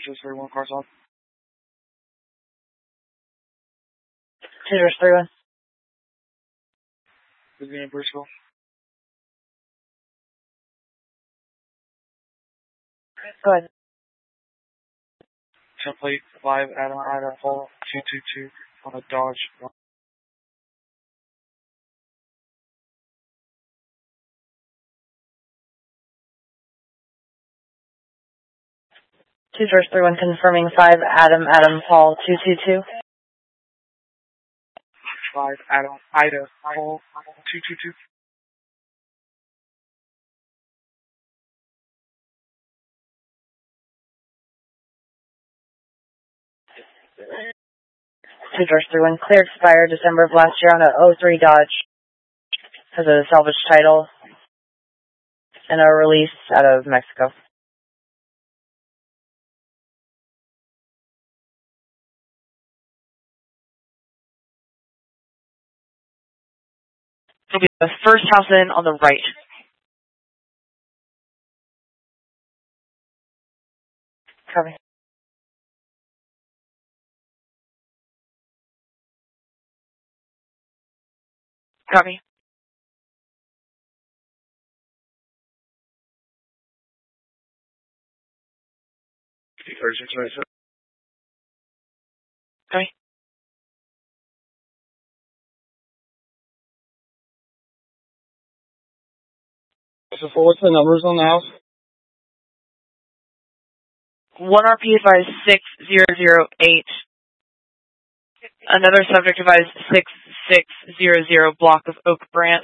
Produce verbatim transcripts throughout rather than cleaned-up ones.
Texas, thirty-one cars on. Scissors, three one. Virginia, Bristol. Go ahead. Template five, Adam, Ida, Hall, two two two on a Dodge. Two George three one confirming five Adam Adam Paul two two two. Five Adam Ida Paul two two two. Two George three one clear expired December of last year on a oh three Dodge. Has a salvage title and a release out of Mexico. It'll be the first house in on the right. Copy. Copy. thirty-six, right, sir? Copy. So for what's the numbers on the house? One R P advised six zero zero eight. Another subject advised six six zero zero block of Oak Branch.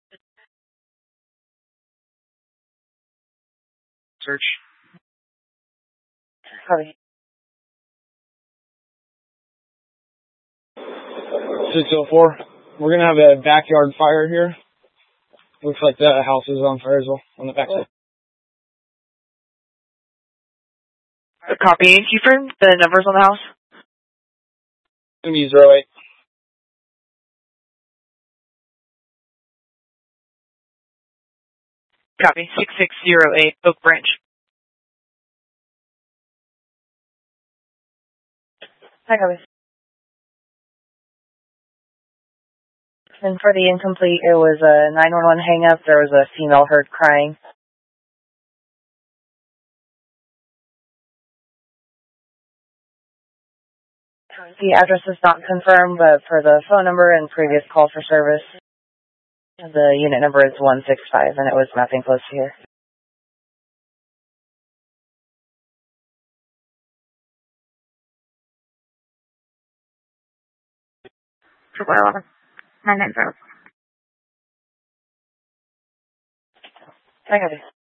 Search. Copy. six oh four. We're going to have a backyard fire here. Looks like the house is on fire as well on the backside. Copy. Can you confirm the numbers on the house? It's going to be zero eight. Copy. six six zero eight Oak Branch. Hi, copy. And for the incomplete, it was a nine one one hang up. There was a female heard crying. The address is not confirmed, but for the phone number and previous call for service, the unit number is one six five, and it was mapping close to here. Triple eleven. Nine nine zero. Hi, copy.